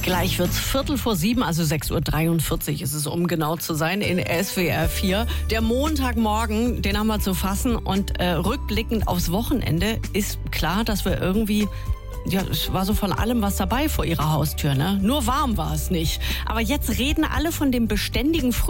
Gleich wird's 6:45, also 6:43 Uhr ist es, um genau zu sein, in SWR 4. Der Montagmorgen, den haben wir zu fassen. Und rückblickend aufs Wochenende ist klar, dass wir irgendwie... Ja, es war so von allem was dabei vor ihrer Haustür, ne? Nur warm war es nicht. Aber jetzt reden alle von dem beständigen